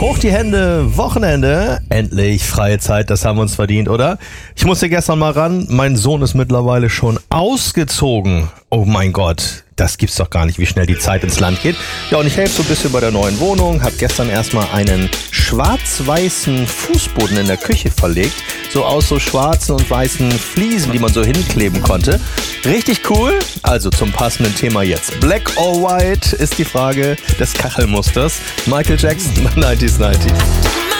Hoch die Hände, Wochenende, endlich freie Zeit, das haben wir uns verdient, oder? Ich musste gestern mal ran, mein Sohn ist mittlerweile schon ausgezogen. Oh mein Gott, das gibt's doch gar nicht, wie schnell die Zeit ins Land geht. Ja, und ich helfe so ein bisschen bei der neuen Wohnung, habe gestern erstmal einen schwarz-weißen Fußboden in der Küche verlegt, so aus so schwarzen und weißen Fliesen, die man so hinkleben konnte. Richtig cool, also zum passenden Thema jetzt. Black or White ist die Frage des Kachelmusters. Michael Jackson, 90s 90.